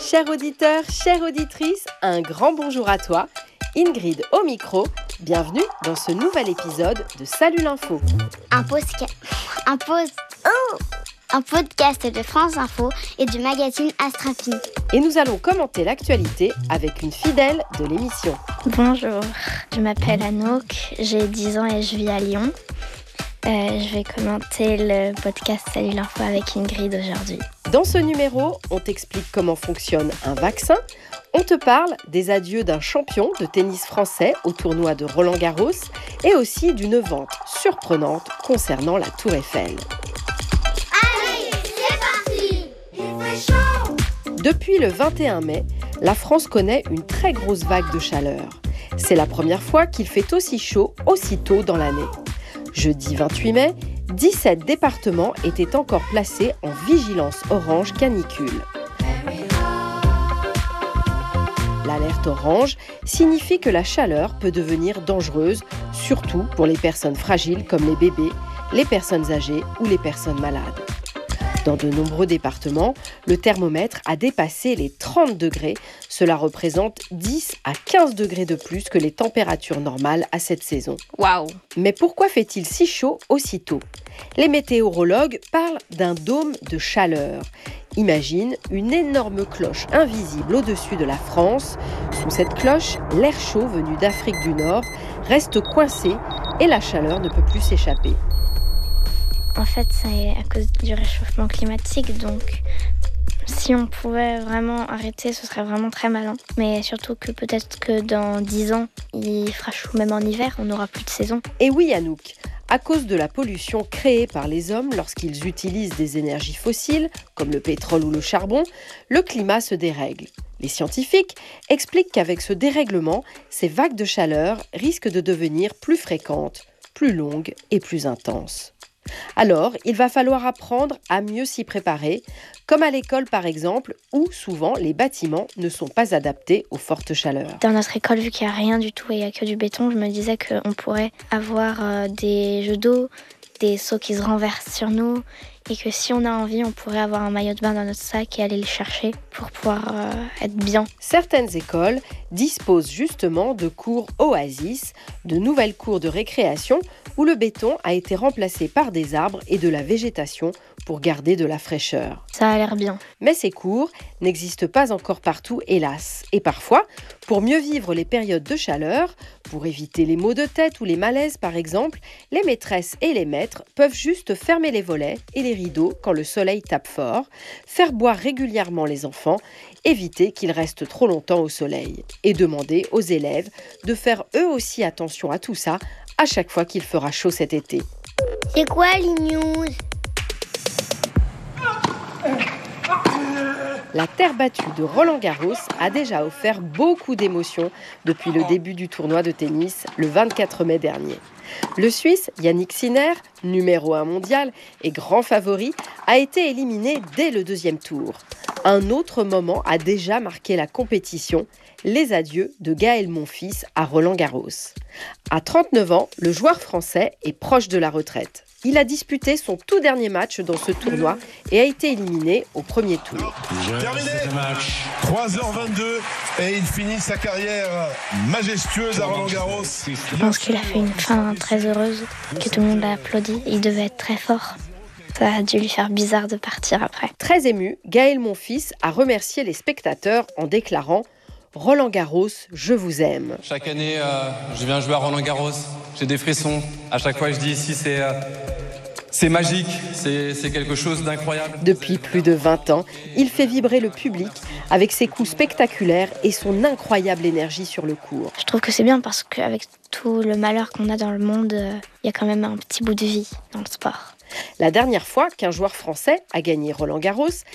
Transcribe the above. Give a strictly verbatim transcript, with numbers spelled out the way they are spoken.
Chers auditeurs, chères auditrices, un grand bonjour à toi. Ingrid au micro, bienvenue dans ce nouvel épisode de Salut l'info. Un, posca... un, pos... oh un podcast de France Info et du magazine Astrafin. Et nous allons commenter l'actualité avec une fidèle de l'émission. Bonjour, je m'appelle Anouk, j'ai dix ans et je vis à Lyon. Euh, je vais commenter le podcast Salut l'info avec Ingrid aujourd'hui. Dans ce numéro, on t'explique comment fonctionne un vaccin. On te parle des adieux d'un champion de tennis français au tournoi de Roland-Garros et aussi d'une vente surprenante concernant la Tour Eiffel. Allez, c'est parti! Il fait chaud! Depuis le vingt et un mai, la France connaît une très grosse vague de chaleur. C'est la première fois qu'il fait aussi chaud aussitôt dans l'année. Jeudi vingt-huit mai, dix-sept départements étaient encore placés en vigilance orange canicule. L'alerte orange signifie que la chaleur peut devenir dangereuse, surtout pour les personnes fragiles comme les bébés, les personnes âgées ou les personnes malades. Dans de nombreux départements, le thermomètre a dépassé les trente degrés. Cela représente dix à quinze degrés de plus que les températures normales à cette saison. Waouh! Mais pourquoi fait-il si chaud aussitôt ? Les météorologues parlent d'un dôme de chaleur. Imagine une énorme cloche invisible au-dessus de la France. Sous cette cloche, l'air chaud venu d'Afrique du Nord reste coincé et la chaleur ne peut plus s'échapper. En fait, c'est à cause du réchauffement climatique, donc si on pouvait vraiment arrêter, ce serait vraiment très malin. Mais surtout que peut-être que dans dix ans, il fera chaud même en hiver, on n'aura plus de saison. Et oui, Anouk, à cause de la pollution créée par les hommes lorsqu'ils utilisent des énergies fossiles, comme le pétrole ou le charbon, le climat se dérègle. Les scientifiques expliquent qu'avec ce dérèglement, ces vagues de chaleur risquent de devenir plus fréquentes, plus longues et plus intenses. Alors, il va falloir apprendre à mieux s'y préparer, comme à l'école par exemple, où souvent les bâtiments ne sont pas adaptés aux fortes chaleurs. Dans notre école, vu qu'il n'y a rien du tout et il n'y a que du béton, je me disais qu'on pourrait avoir euh, des jeux d'eau, des seaux qui se renversent sur nous, et que si on a envie, on pourrait avoir un maillot de bain dans notre sac et aller le chercher pour pouvoir euh, être bien. Certaines écoles disposent justement de cours oasis, de nouvelles cours de récréation où le béton a été remplacé par des arbres et de la végétation pour garder de la fraîcheur. Ça a l'air bien. Mais ces cours n'existent pas encore partout, hélas. Et parfois, pour mieux vivre les périodes de chaleur, pour éviter les maux de tête ou les malaises par exemple, les maîtresses et les maîtres peuvent juste fermer les volets et les rideaux quand le soleil tape fort, faire boire régulièrement les enfants, éviter qu'ils restent trop longtemps au soleil et demander aux élèves de faire eux aussi attention à tout ça à chaque fois qu'il fera chaud cet été. C'est quoi les news? La terre battue de Roland-Garros a déjà offert beaucoup d'émotions depuis le début du tournoi de tennis le vingt-quatre mai dernier. Le Suisse Jannik Sinner, numéro un mondial et grand favori, a été éliminé dès le deuxième tour. Un autre moment a déjà marqué la compétition, les adieux de Gaël Monfils à Roland-Garros. À trente-neuf ans, le joueur français est proche de la retraite. Il a disputé son tout dernier match dans ce tournoi et a été éliminé au premier tour. Terminé, trois heures vingt-deux et il finit sa carrière majestueuse à Roland-Garros. Je pense qu'il a fait une fin très heureuse, que tout le monde l'a applaudi. Il devait être très fort. Ça a dû lui faire bizarre de partir après. Très ému, Gaël Monfils a remercié les spectateurs en déclarant « Roland-Garros, je vous aime ». Chaque année, euh, je viens jouer à Roland-Garros. J'ai des frissons. À chaque fois, je dis ici, c'est, euh, c'est magique. C'est, c'est quelque chose d'incroyable. Depuis plus de vingt ans, il fait vibrer le public avec ses coups spectaculaires et son incroyable énergie sur le court. Je trouve que c'est bien parce qu'avec tout le malheur qu'on a dans le monde, il euh, y a quand même un petit bout de vie dans le sport. La dernière fois qu'un joueur français a gagné Roland-Garros,